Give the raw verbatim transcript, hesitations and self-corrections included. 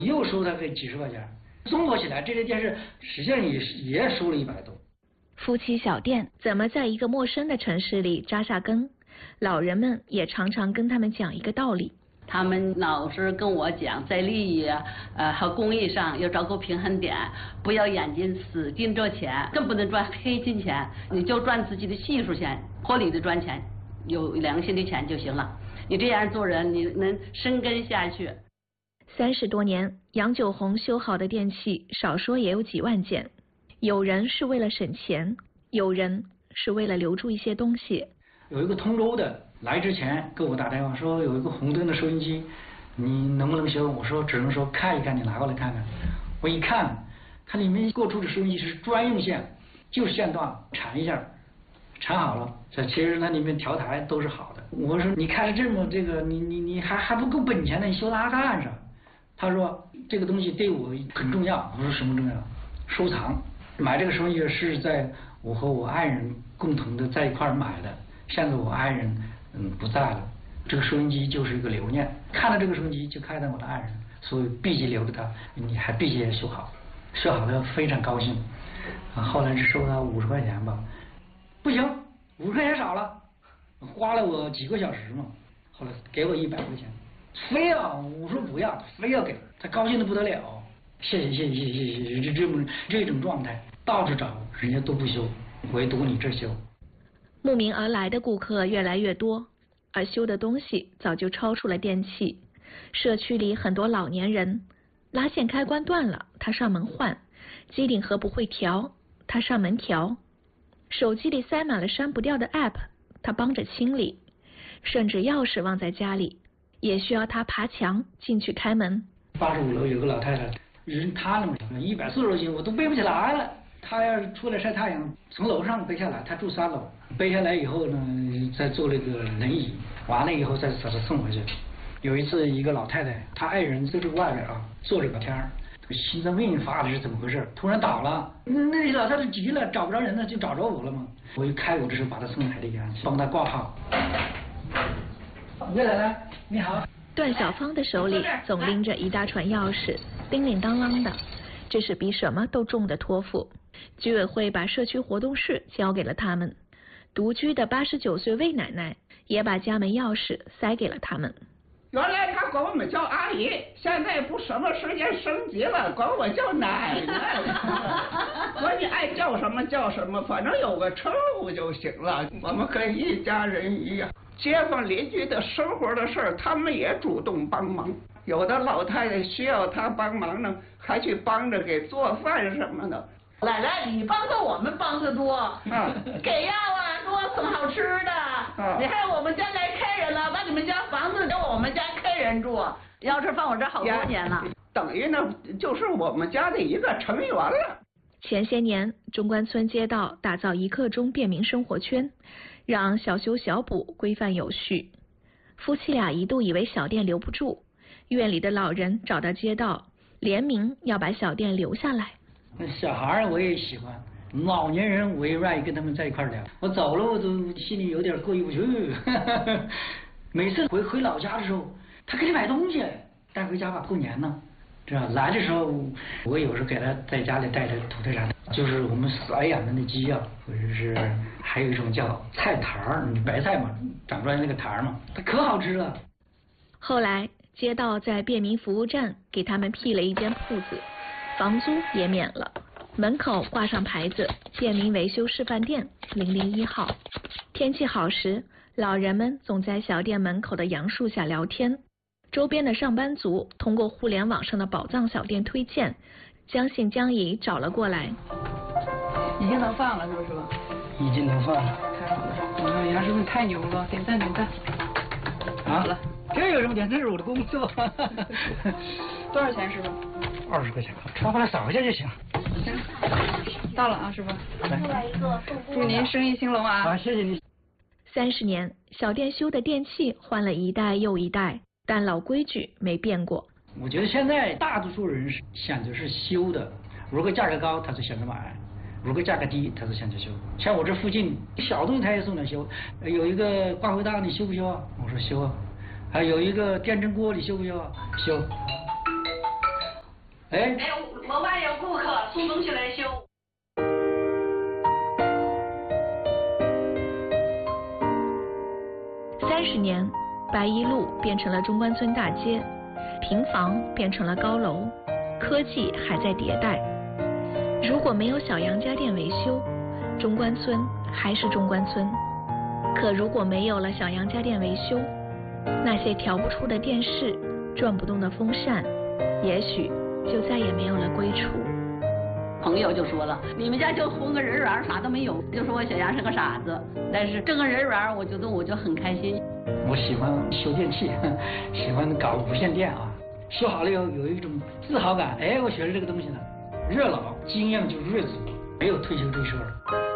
又收他个几十块钱。综合起来，这台电视实际上也也收了一百多。 夫妻小店怎么在一个陌生的城市里扎下根？老人们也常常跟他们讲一个道理。 他们老是跟我讲，在利益啊，呃和公益上要找个平衡点，不要眼睛死盯着钱，更不能赚黑心钱，你就赚自己的技术钱，合理的赚钱，有良心的钱就行了。你这样做人，你能生根下去。 三十多年，杨九红修好的电器少说也有几万件，有人是为了省钱，有人是为了留住一些东西。 有一个通州的来之前给我打电话说有一个红灯的收音机，你能不能修？我说只能说看一看，你拿过来看看。我一看，它里面过出的收音机是专用线，就是线段缠一下，缠好了。这其实那里面调台都是好的。我说你开了这么这个，你你你还还不够本钱呢，你修它干啥？他说这个东西对我很重要。我说什么重要？收藏。买这个收音机是在我和我爱人共同的在一块儿买的。现在我爱人嗯不在了，这个收音机就是一个留念。看到这个收音机就看到我的爱人，所以必须留着它。你还必须要修好，修好了非常高兴。啊，后来是收他五十块钱吧，不行，五十块钱少了，花了我几个小时嘛。后来给我一百块钱。非要我说不要，非要给他，高兴的不得了。谢谢谢谢谢谢谢谢，这这么这种状态，到处找人家都不修，唯独你这修。 慕名而来的顾客越来越多，而修的东西早就超出了电器。社区里很多老年人，拉线开关断了，他上门换；机顶盒不会调，他上门调；手机里塞满了删不掉的 app， 他帮着清理；甚至钥匙忘在家里，也需要他爬墙进去开门。 八十五楼有个老太太，人瘫了嘛，一百四十多斤，我都背不起来了。她要是出来晒太阳，从楼上背下来，她住三楼，背下来以后呢，再坐那个轮椅，完了以后再把她送回去。有一次，一个老太太，她爱人在这个外边啊，坐着聊天，心脏病发的是怎么回事？突然倒了，那老太太急了，找不着人了，就找着我了嘛。我一开我这时候把她送海里安，帮她挂号。岳奶奶，你好。 段小芳的手里总拎着一大串钥匙，叮铃当啷的，这是比什么都重的托付。居委会把社区活动室交给了他们，独居的八十九岁魏奶奶也把家门钥匙塞给了他们。 原来他管我们叫阿姨，现在不什么时间升级了，管我叫奶奶。管你爱叫什么叫什么，反正有个称呼就行了。我们跟一家人一样，街坊邻居的生活的事儿，他们也主动帮忙。有的老太太需要他帮忙呢，还去帮着给做饭什么的。 奶奶，你帮的我们帮的多，嗯，给药啊，多送好吃的，嗯，你还有我们家来客人了，把你们家房子给我们家客人住，钥匙放我这好多年了， 等于呢就是我们家的一个成员了。 前些年，中关村街道打造一刻钟便民生活圈，让小修小补规范有序。夫妻俩一度以为小店留不住，院里的老人找到街道，联名要把小店留下来。 小孩我也喜欢，老年人我也愿意跟他们在一块聊。我走了我都心里有点过意不去。每次回回老家的时候，他给你买东西带回家吧，过年呢，这样来的时候我有时候给他在家里带着土特产，就是我们散养的那鸡啊，或者是还有一种叫菜坛儿，白菜嘛，长出来那个坛儿嘛，它可好吃了。 后来街道在便民服务站给他们辟了一间铺子，房租也免了，门口挂上牌子便民维修示范店零零一号。天气好时，老人们总在小店门口的杨树下聊天，周边的上班族通过互联网上的宝藏小店推荐，将信将疑找了过来。 已经能放了是不是？ 已经能放了。 太好了，嗯，杨师傅太牛了，点赞点赞。 好了，这有什么点？这是我的工作。 多少钱师傅？ 二十块钱，穿回来扫一下就行。 行，到了啊，师傅。来一个，祝您生意兴隆啊！ 好，谢谢你。 三十年，小店修的电器换了一代又一代，但老规矩没变过。 我觉得现在大多数人选择是修的，如果价格高，他就选择买；如果价格低，他就选择修。像我这附近小东西他也送来修，有一个挂回档你修不修啊？我说修啊。还有一个电蒸锅你修不修啊？修。 哎， 哎，我外有顾客送东西来修。 三十年，白一路变成了中关村大街，平房变成了高楼，科技还在迭代。如果没有小杨家电维修，中关村还是中关村。可如果没有了小杨家电维修，那些调不出的电视、转不动的风扇，也许就再也没有了归处。 朋友就说了，你们家就混个人缘，啥都没有，就说我小杨是个傻子。但是这个人缘，我觉得我就很开心。 我喜欢修电器，喜欢搞无线电啊，修好了以后有一种自豪感。哎，我学了这个东西了，热闹，经验就是日子，没有退休这事儿。